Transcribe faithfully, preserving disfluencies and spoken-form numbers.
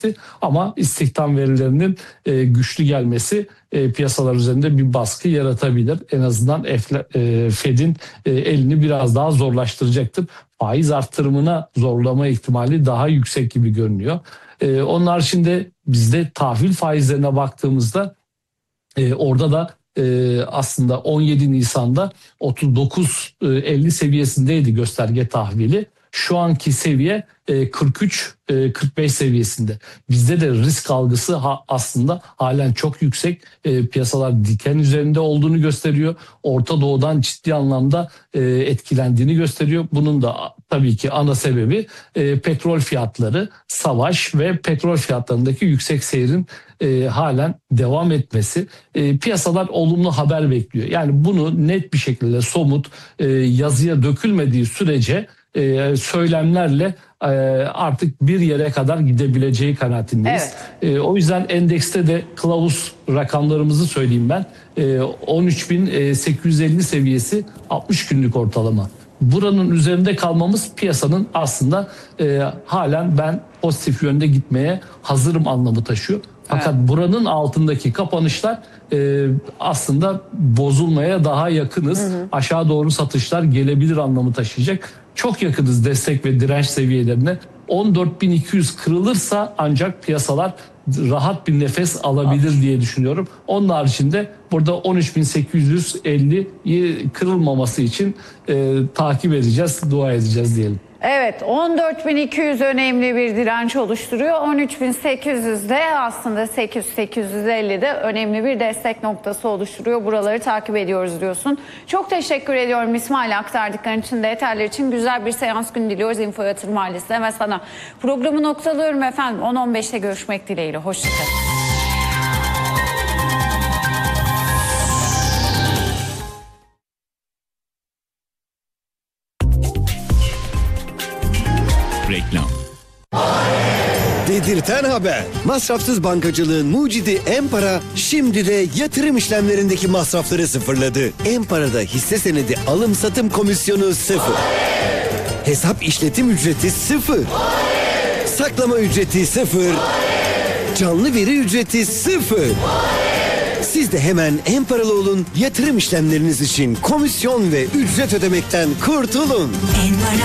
Ama istihdam verilerinin e, güçlü gelmesi e, piyasalar üzerinde bir baskı yaratabilir. En azından Efle, e, Fed'in e, elini biraz daha zorlaştıracaktır. Faiz artırımına zorlama ihtimali daha yüksek gibi görünüyor. E, onlar şimdi bizde tahvil faizlerine baktığımızda e, orada da e, aslında on yedi Nisan'da otuz dokuz elli seviyesindeydi gösterge tahvili. Şu anki seviye kırk üç kırk beş seviyesinde. Bizde de risk algısı aslında halen çok yüksek. Piyasalar diken üzerinde olduğunu gösteriyor. Orta Doğu'dan ciddi anlamda etkilendiğini gösteriyor. Bunun da tabii ki ana sebebi petrol fiyatları, savaş ve petrol fiyatlarındaki yüksek seyrin halen devam etmesi. Piyasalar olumlu haber bekliyor. Yani bunu net bir şekilde somut yazıya dökülmediği sürece Ee, söylemlerle e, artık bir yere kadar gidebileceği kanaatindeyiz. Evet. E, o yüzden endekste de kılavuz rakamlarımızı söyleyeyim ben. E, on üç bin sekiz yüz elli seviyesi altmış günlük ortalama. Buranın üzerinde kalmamız piyasanın aslında e, halen ben pozitif yönde gitmeye hazırım anlamı taşıyor. Fakat evet, buranın altındaki kapanışlar e, aslında bozulmaya daha yakınız. Hı hı. Aşağı doğru satışlar gelebilir anlamı taşıyacak. Çok yakınız destek ve direnç seviyelerine. on dört bin iki yüz kırılırsa ancak piyasalar rahat bir nefes alabilir diye düşünüyorum. Onun haricinde burada on üç bin sekiz yüz elliyi kırılmaması için e, takip edeceğiz, dua edeceğiz diyelim. Evet, on dört bin iki yüz önemli bir direnç oluşturuyor. on üç bin sekiz yüz de aslında sekiz yüz sekiz yüz elli de önemli bir destek noktası oluşturuyor. Buraları takip ediyoruz diyorsun. Çok teşekkür ediyorum İsmail, aktardıkların için, detaylar için. Güzel bir seans günü diliyoruz Info Yatırım ailesine ve sana. Programı noktalıyorum efendim. on on beşte görüşmek dileğiyle. Hoşçakalın. Reklam. Dedirten haber. Masrafsız bankacılığın mucidi Enpara şimdi de yatırım işlemlerindeki masrafları sıfırladı. Enpara'da hisse senedi alım satım komisyonu sıfır. Hesap işletim ücreti sıfır. Saklama ücreti sıfır. Canlı veri ücreti sıfır. Siz de hemen Enparalı olun, yatırım işlemleriniz için komisyon ve ücret ödemekten kurtulun. Enpara.